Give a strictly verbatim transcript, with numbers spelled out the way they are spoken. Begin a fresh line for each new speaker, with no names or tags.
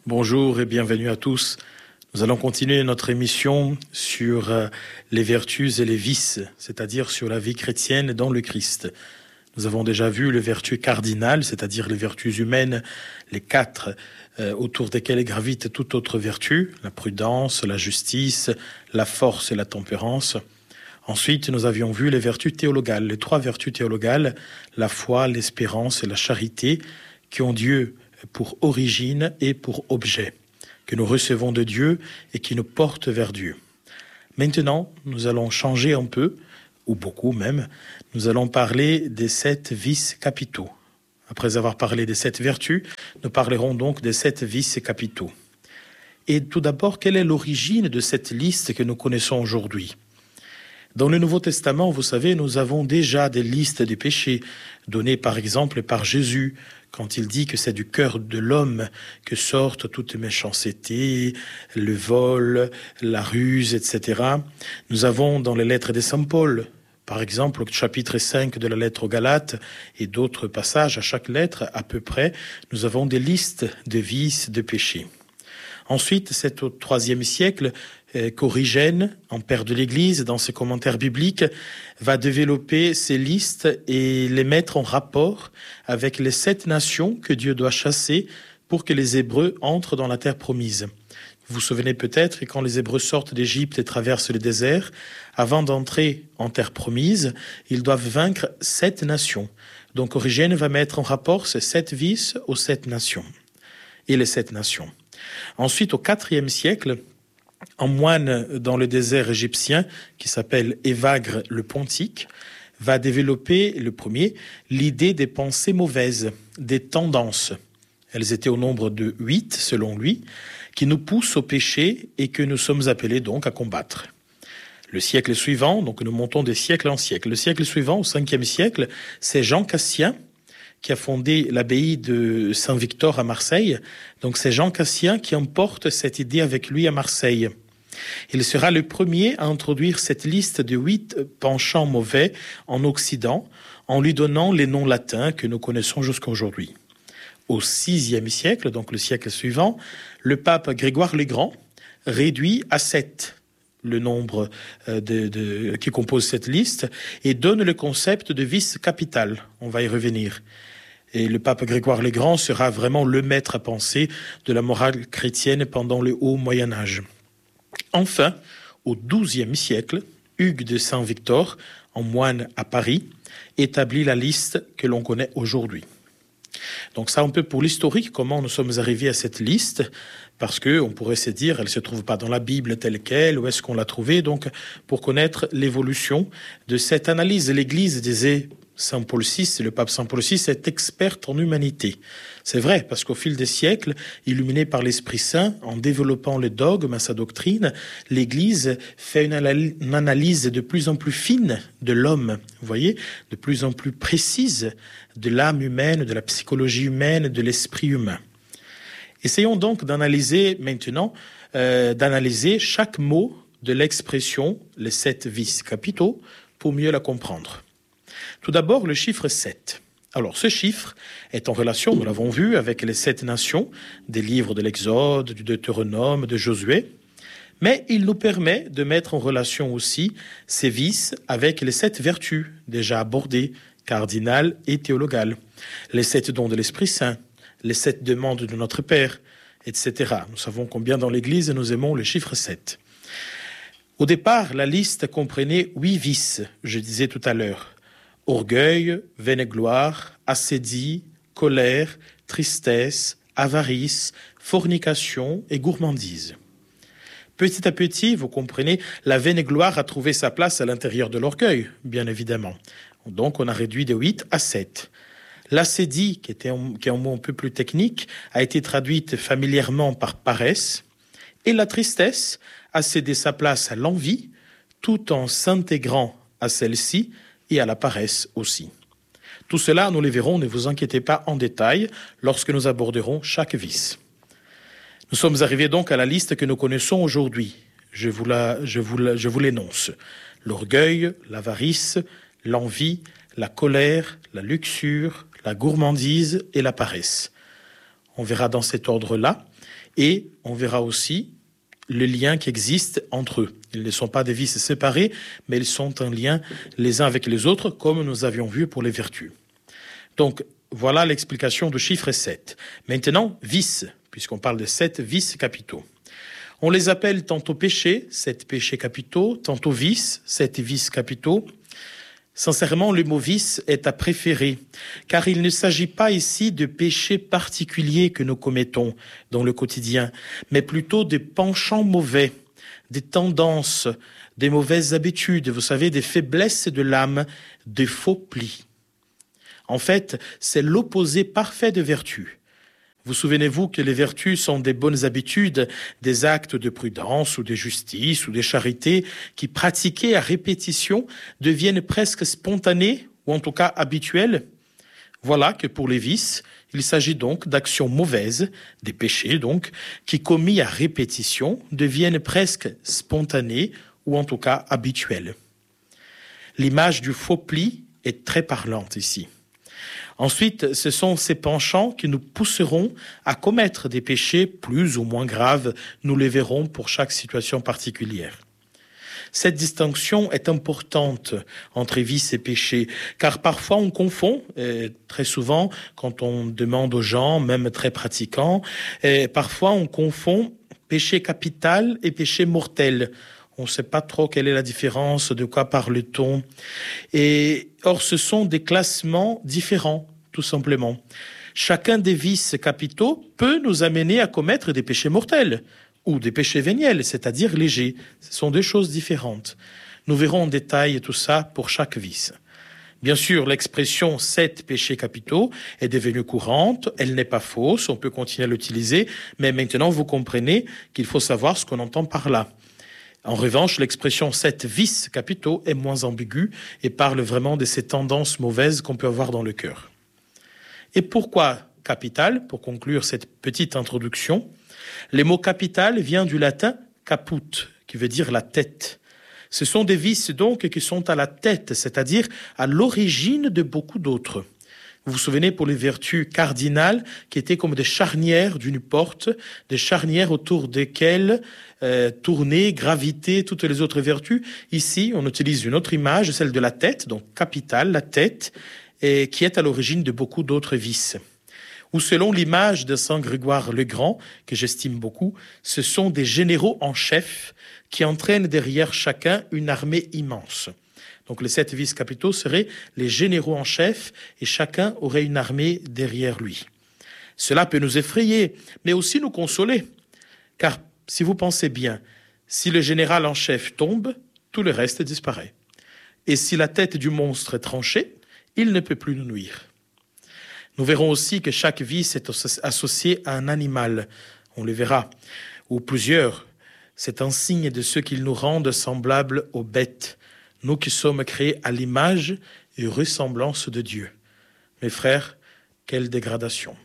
Bonjour et bienvenue à tous. Nous allons continuer notre émission sur les vertus et les vices, c'est-à-dire sur la vie chrétienne dans le Christ. Nous avons déjà vu les vertus cardinales, c'est-à-dire les vertus humaines, les quatre euh, autour desquelles gravite toute autre vertu, la prudence, la justice, la force et la tempérance. Ensuite, nous avions vu les vertus théologales, les trois vertus théologales, la foi, l'espérance et la charité, qui ont Dieu pour origine et pour objet, que nous recevons de Dieu et qui nous portent vers Dieu. Maintenant, nous allons changer un peu, ou beaucoup même, nous allons parler des sept vices capitaux. Après avoir parlé des sept vertus, nous parlerons donc des sept vices capitaux. Et tout d'abord, quelle est l'origine de cette liste que nous connaissons aujourd'hui ? Dans le Nouveau Testament, vous savez, nous avons déjà des listes des péchés données par exemple par Jésus, quand il dit que c'est du cœur de l'homme que sortent toute méchanceté, le vol, la ruse, et cetera. Nous avons dans les lettres de Saint Paul, par exemple au chapitre cinq de la lettre aux Galates et d'autres passages à chaque lettre à peu près, nous avons des listes de vices, de péchés. Ensuite, c'est au troisième siècle euh, qu'Origène, en père de l'Église, dans ses commentaires bibliques, va développer ces listes et les mettre en rapport avec les sept nations que Dieu doit chasser pour que les Hébreux entrent dans la terre promise. Vous vous souvenez peut-être que quand les Hébreux sortent d'Égypte et traversent le désert, avant d'entrer en terre promise, ils doivent vaincre sept nations. Donc Origène va mettre en rapport ces sept vices aux sept nations et les sept nations. Ensuite, au quatrième siècle, un moine dans le désert égyptien, qui s'appelle Évagre le Pontique, va développer, le premier, l'idée des pensées mauvaises, des tendances. Elles étaient au nombre de huit, selon lui, qui nous poussent au péché et que nous sommes appelés donc à combattre. Le siècle suivant, donc nous montons de siècle en siècle. Le siècle suivant, au cinquième siècle, c'est Jean Cassien, qui a fondé l'abbaye de Saint-Victor à Marseille. Donc c'est Jean Cassien qui emporte cette idée avec lui à Marseille. Il sera le premier à introduire cette liste de huit penchants mauvais en Occident, en lui donnant les noms latins que nous connaissons jusqu'à aujourd'hui. Au sixième siècle, donc le siècle suivant, le pape Grégoire le Grand réduit à sept le nombre de, de, qui compose cette liste et donne le concept de vice capital. On va y revenir. Et le pape Grégoire le Grand sera vraiment le maître à penser de la morale chrétienne pendant le haut Moyen-Âge. Enfin, au douzième siècle, Hugues de Saint-Victor, en moine à Paris, établit la liste que l'on connaît aujourd'hui. Donc ça un peu pour l'historique, comment nous sommes arrivés à cette liste, parce qu'on pourrait se dire, elle ne se trouve pas dans la Bible telle qu'elle, où est-ce qu'on l'a trouvée, donc pour connaître l'évolution de cette analyse. L'Église disait, Saint Paul six, le pape Saint Paul six est expert en humanité. C'est vrai, parce qu'au fil des siècles, illuminé par l'Esprit Saint, en développant le dogme, sa doctrine, l'Église fait une, une analyse de plus en plus fine de l'homme, vous voyez, de plus en plus précise de l'âme humaine, de la psychologie humaine, de l'esprit humain. Essayons donc d'analyser maintenant, euh, d'analyser chaque mot de l'expression, les sept vices capitaux, pour mieux la comprendre. Tout d'abord, le chiffre sept. Alors, ce chiffre est en relation, nous l'avons vu, avec les sept nations des livres de l'Exode, du Deutéronome, de Josué, mais il nous permet de mettre en relation aussi ces vices avec les sept vertus déjà abordées, cardinales et théologales, les sept dons de l'Esprit Saint, les sept demandes de notre Père, et cetera. Nous savons combien dans l'Église nous aimons le chiffre sept. Au départ, la liste comprenait huit vices, je disais tout à l'heure. Orgueil, vaine-gloire, assédie, colère, tristesse, avarice, fornication et gourmandise. Petit à petit, vous comprenez, la vaine-gloire a trouvé sa place à l'intérieur de l'orgueil, bien évidemment. Donc on a réduit de huit à sept. L'assédie, qui, était un, qui est un mot un peu plus technique, a été traduite familièrement par paresse. Et la tristesse a cédé sa place à l'envie, tout en s'intégrant à celle-ci et à la paresse aussi. Tout cela, nous les verrons, ne vous inquiétez pas, en détail, lorsque nous aborderons chaque vice. Nous sommes arrivés donc à la liste que nous connaissons aujourd'hui. Je vous, la, je vous, la, je vous l'énonce. L'orgueil, l'avarice, l'envie, la colère, la luxure, la gourmandise et la paresse. On verra dans cet ordre-là. Et on verra aussi le lien qui existe entre eux. Ils ne sont pas des vices séparés, mais ils sont en lien les uns avec les autres, comme nous avions vu pour les vertus. Donc, voilà l'explication du chiffre sept. Maintenant, vices, puisqu'on parle de sept vices capitaux. On les appelle tantôt péchés, sept péchés capitaux, tantôt vices, sept vices capitaux. Sincèrement, le mot vice est à préférer, car il ne s'agit pas ici de péchés particuliers que nous commettons dans le quotidien, mais plutôt des penchants mauvais, des tendances, des mauvaises habitudes, vous savez, des faiblesses de l'âme, des faux plis. En fait, c'est l'opposé parfait de vertu. Vous souvenez-vous que les vertus sont des bonnes habitudes, des actes de prudence ou de justice ou de charité qui, pratiqués à répétition, deviennent presque spontanés ou en tout cas habituels. Voilà que pour les vices, il s'agit donc d'actions mauvaises, des péchés donc, qui commis à répétition deviennent presque spontanés ou en tout cas habituels. L'image du faux pli est très parlante ici. Ensuite, ce sont ces penchants qui nous pousseront à commettre des péchés plus ou moins graves. Nous les verrons pour chaque situation particulière. Cette distinction est importante entre vices et péchés, car parfois on confond, et très souvent quand on demande aux gens, même très pratiquants, et parfois on confond péché capital et péché mortel. On ne sait pas trop quelle est la différence, de quoi parle-t-on. Et or, ce sont des classements différents, tout simplement. Chacun des vices capitaux peut nous amener à commettre des péchés mortels ou des péchés véniels, c'est-à-dire légers. Ce sont deux choses différentes. Nous verrons en détail tout ça pour chaque vice. Bien sûr, l'expression « sept péchés capitaux » est devenue courante, elle n'est pas fausse, on peut continuer à l'utiliser, mais maintenant vous comprenez qu'il faut savoir ce qu'on entend par là. En revanche, l'expression « sept vices capitaux » est moins ambiguë et parle vraiment de ces tendances mauvaises qu'on peut avoir dans le cœur. Et pourquoi capital? Pour conclure cette petite introduction, le mot capital vient du latin « caput », qui veut dire la tête. Ce sont des vices donc qui sont à la tête, c'est-à-dire à l'origine de beaucoup d'autres. Vous vous souvenez pour les vertus cardinales qui étaient comme des charnières d'une porte, des charnières autour desquelles euh, tournaient, gravitaient toutes les autres vertus. Ici, on utilise une autre image, celle de la tête, donc capitale, la tête, et qui est à l'origine de beaucoup d'autres vices. Ou selon l'image de Saint Grégoire le Grand, que j'estime beaucoup, ce sont des généraux en chef qui entraînent derrière chacun une armée immense. Donc les sept vices capitaux seraient les généraux en chef et chacun aurait une armée derrière lui. Cela peut nous effrayer, mais aussi nous consoler. Car si vous pensez bien, si le général en chef tombe, tout le reste disparaît. Et si la tête du monstre est tranchée, il ne peut plus nous nuire. Nous verrons aussi que chaque vice est associé à un animal, on le verra, ou plusieurs. C'est un signe de ce qu'ils nous rendent semblables aux bêtes, nous qui sommes créés à l'image et ressemblance de Dieu. Mes frères, quelle dégradation!